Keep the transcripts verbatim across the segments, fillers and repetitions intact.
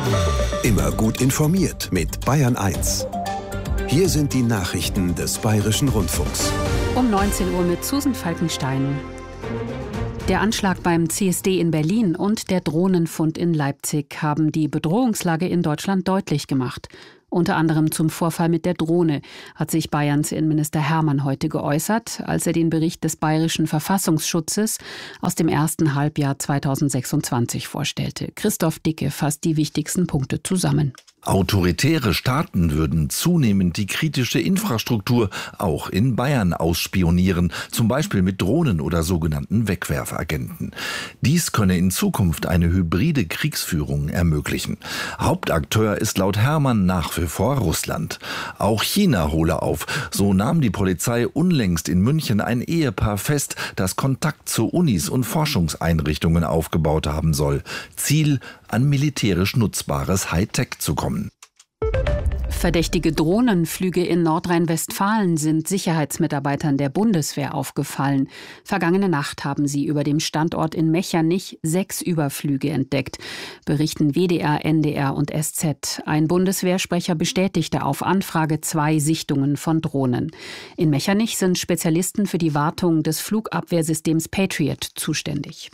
Immer gut informiert mit Bayern eins. Hier sind die Nachrichten des Bayerischen Rundfunks. Um neunzehn Uhr mit Susan Falkenstein. Der Anschlag beim C S D in Berlin und der Drohnenfund in Leipzig haben die Bedrohungslage in Deutschland deutlich gemacht. Unter anderem zum Vorfall mit der Drohne hat sich Bayerns Innenminister Hermann heute geäußert, als er den Bericht des Bayerischen Verfassungsschutzes aus dem ersten Halbjahr zweitausendsechsundzwanzig vorstellte. Christoph Dicke fasst die wichtigsten Punkte zusammen. Autoritäre Staaten würden zunehmend die kritische Infrastruktur auch in Bayern ausspionieren, zum Beispiel mit Drohnen oder sogenannten Wegwerfagenten. Dies könne in Zukunft eine hybride Kriegsführung ermöglichen. Hauptakteur ist laut Hermann nach wie vor Russland. Auch China hole auf. So nahm die Polizei unlängst in München ein Ehepaar fest, das Kontakt zu Unis und Forschungseinrichtungen aufgebaut haben soll. Ziel: an militärisch nutzbares Hightech zu kommen. Verdächtige Drohnenflüge in Nordrhein-Westfalen sind Sicherheitsmitarbeitern der Bundeswehr aufgefallen. Vergangene Nacht haben sie über dem Standort in Mechernich sechs Überflüge entdeckt, berichten W D R, N D R und S Z. Ein Bundeswehrsprecher bestätigte auf Anfrage zwei Sichtungen von Drohnen. In Mechernich sind Spezialisten für die Wartung des Flugabwehrsystems Patriot zuständig.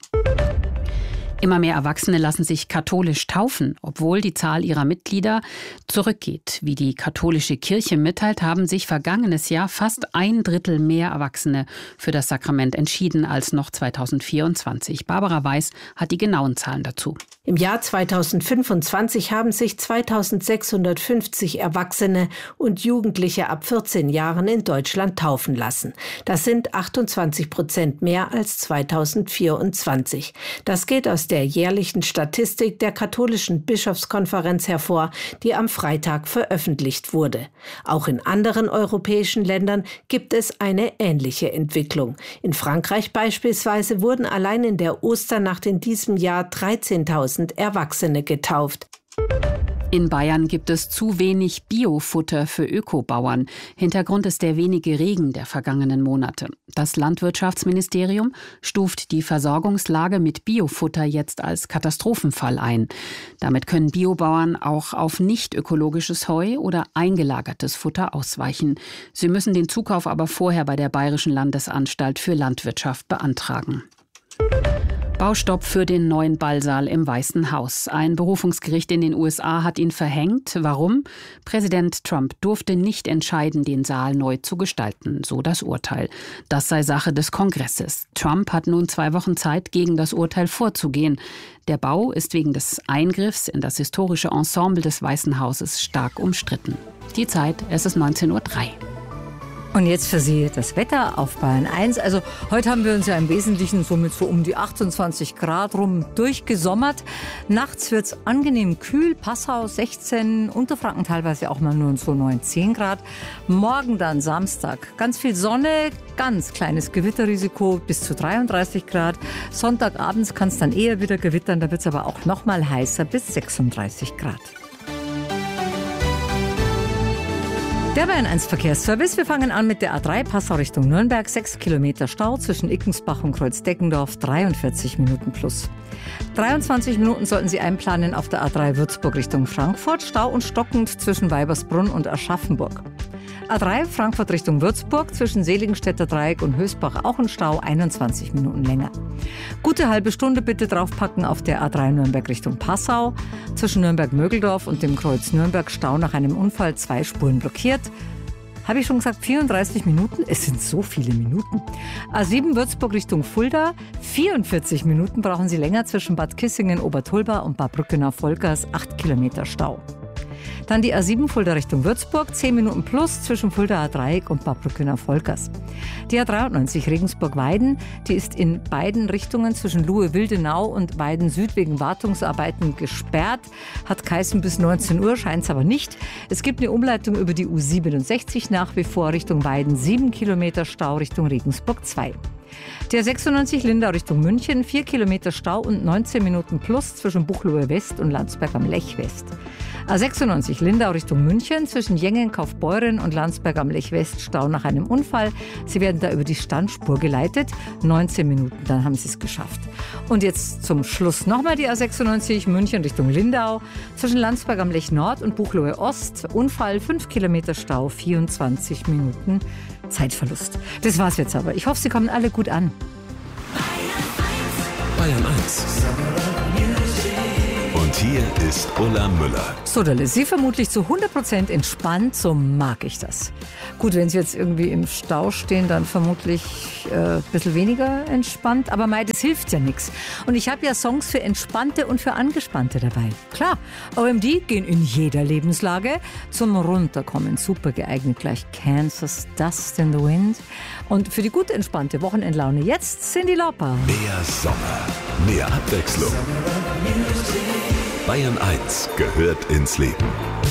Immer mehr Erwachsene lassen sich katholisch taufen, obwohl die Zahl ihrer Mitglieder zurückgeht. Wie die katholische Kirche mitteilt, haben sich vergangenes Jahr fast ein Drittel mehr Erwachsene für das Sakrament entschieden als noch zweitausendvierundzwanzig. Barbara Weiß hat die genauen Zahlen dazu. Im Jahr zweitausendfünfundzwanzig haben sich zweitausendsechshundertfünfzig Erwachsene und Jugendliche ab vierzehn Jahren in Deutschland taufen lassen. Das sind achtundzwanzig Prozent mehr als zweitausendvierundzwanzig. Das geht aus der jährlichen Statistik der Katholischen Bischofskonferenz hervor, die am Freitag veröffentlicht wurde. Auch in anderen europäischen Ländern gibt es eine ähnliche Entwicklung. In Frankreich beispielsweise wurden allein in der Osternacht in diesem Jahr dreizehntausend Erwachsene getauft. In Bayern gibt es zu wenig Biofutter für Ökobauern. Hintergrund ist der wenige Regen der vergangenen Monate. Das Landwirtschaftsministerium stuft die Versorgungslage mit Biofutter jetzt als Katastrophenfall ein. Damit können Biobauern auch auf nicht ökologisches Heu oder eingelagertes Futter ausweichen. Sie müssen den Zukauf aber vorher bei der Bayerischen Landesanstalt für Landwirtschaft beantragen. Baustopp für den neuen Ballsaal im Weißen Haus. Ein Berufungsgericht in den U S A hat ihn verhängt. Warum? Präsident Trump durfte nicht entscheiden, den Saal neu zu gestalten, so das Urteil. Das sei Sache des Kongresses. Trump hat nun zwei Wochen Zeit, gegen das Urteil vorzugehen. Der Bau ist wegen des Eingriffs in das historische Ensemble des Weißen Hauses stark umstritten. Die Zeit, es ist neunzehn Uhr drei. Und jetzt für Sie das Wetter auf Bayern eins. Also heute haben wir uns ja im Wesentlichen so mit so um die achtundzwanzig Grad rum durchgesommert. Nachts wird es angenehm kühl, Passau sechzehn, Unterfranken teilweise auch mal nur so neun, zehn Grad. Morgen dann Samstag ganz viel Sonne, ganz kleines Gewitterrisiko bis zu dreiunddreißig Grad. Sonntagabends kann es dann eher wieder gewittern, da wird es aber auch noch mal heißer bis sechsunddreißig Grad. Der Bayern eins Verkehrsservice. Wir fangen an mit der A drei Passau Richtung Nürnberg. Sechs Kilometer Stau zwischen Ickensbach und Kreuzdeckendorf. dreiundvierzig Minuten plus. dreiundzwanzig Minuten sollten Sie einplanen auf der A drei Würzburg Richtung Frankfurt. Stau und stockend zwischen Weibersbrunn und Aschaffenburg. A drei Frankfurt Richtung Würzburg zwischen Seligenstädter Dreieck und Hösbach auch ein Stau, einundzwanzig Minuten länger. Gute halbe Stunde bitte draufpacken auf der A drei Nürnberg Richtung Passau. Zwischen Nürnberg-Mögeldorf und dem Kreuz Nürnberg Stau nach einem Unfall, zwei Spuren blockiert. Habe ich schon gesagt, vierunddreißig Minuten? Es sind so viele Minuten. A sieben Würzburg Richtung Fulda, vierundvierzig Minuten brauchen Sie länger zwischen Bad Kissingen, Obertulba und Bad Brückenau-Volkers, acht Kilometer Stau. Dann die A sieben Fulda Richtung Würzburg, zehn Minuten plus zwischen Fuldaer Dreieck und Bad Brückenau-Volkers. Die A dreiundneunzig Regensburg-Weiden, die ist in beiden Richtungen zwischen Luhe-Wildenau und Weiden Süd wegen Wartungsarbeiten gesperrt. Hat geheißen bis neunzehn Uhr, scheint es aber nicht. Es gibt eine Umleitung über die U siebenundsechzig nach wie vor Richtung Weiden, sieben Kilometer Stau Richtung Regensburg zwei. Der sechsundneunzig Lindau Richtung München, vier Kilometer Stau und neunzehn Minuten plus zwischen Buchloe West und Landsberg am Lech West. A sechsundneunzig Lindau Richtung München, zwischen Jengen, Kaufbeuren und Landsberg am Lech West, Stau nach einem Unfall. Sie werden da über die Standspur geleitet. neunzehn Minuten, dann haben Sie es geschafft. Und jetzt zum Schluss nochmal die A sechsundneunzig München Richtung Lindau, zwischen Landsberg am Lech Nord und Buchloe Ost. Unfall, fünf Kilometer Stau, vierundzwanzig Minuten Zeitverlust. Das war's jetzt aber. Ich hoffe, Sie kommen alle gut an. Bayern eins. Und hier ist Ulla Müller. So, Dalle, Sie vermutlich zu hundert Prozent entspannt, so mag ich das. Gut, wenn Sie jetzt irgendwie im Stau stehen, dann vermutlich äh, ein bisschen weniger entspannt. Aber mei, das hilft ja nichts. Und ich habe ja Songs für Entspannte und für Angespannte dabei. Klar, O M D gehen in jeder Lebenslage. Zum Runterkommen super geeignet gleich Kansas, Dust in the Wind. Und für die gut entspannte Wochenendlaune jetzt Cyndi Lauper. Mehr Sommer, mehr Abwechslung. Bayern eins gehört ins Leben.